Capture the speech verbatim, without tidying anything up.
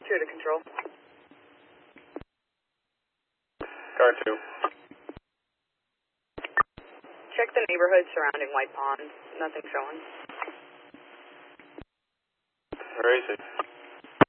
Two to control. Car two. Check the neighborhood surrounding White Pond. Nothing showing. Where is it?